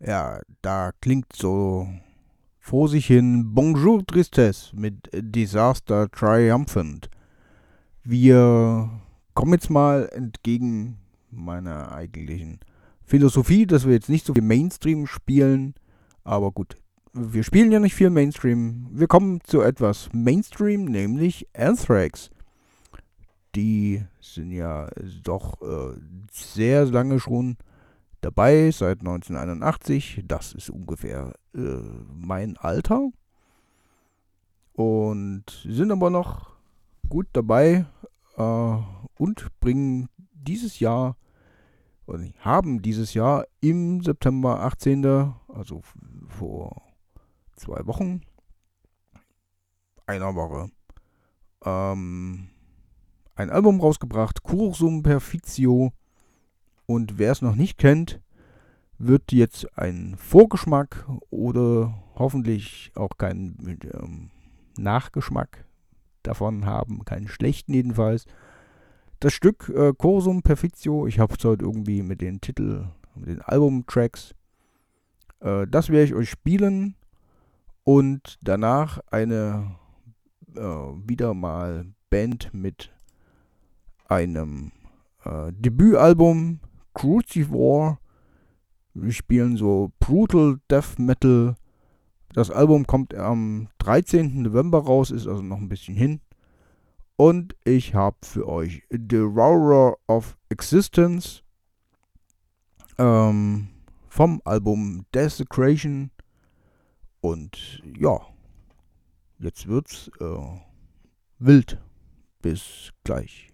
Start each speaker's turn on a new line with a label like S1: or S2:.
S1: Ja, da klingt so vor sich hin Bonjour Tristesse mit Disaster Triumphant. Wir kommen jetzt mal entgegen meiner eigentlichen Philosophie, dass wir jetzt nicht so viel Mainstream spielen. Aber gut, wir spielen ja nicht viel Mainstream. Wir kommen zu etwas Mainstream, nämlich Anthrax. Die sind ja doch sehr lange schon dabei, seit 1981. Das ist ungefähr mein Alter. Und sind aber noch gut dabei und bringen dieses Jahr, oder haben dieses Jahr im September 18., also vor 2 Wochen, einer Woche, ähm, ein Album rausgebracht, Cursum Perfectio. Und wer es noch nicht kennt, wird jetzt ein Vorgeschmack oder hoffentlich auch keinen Nachgeschmack davon haben, keinen schlechten jedenfalls. Das Stück Cursum Perfectio, ich habe es heute irgendwie mit den mit den Albumtracks, das werde ich euch spielen und danach eine wieder mal Band mit einem Debütalbum, Crucivore. Wir spielen so Brutal Death Metal. Das Album kommt am 13. November raus, ist also noch ein bisschen hin. Und ich habe für euch Devourer of Existence vom Album Desecration. Und ja, jetzt wird's wild. Bis gleich.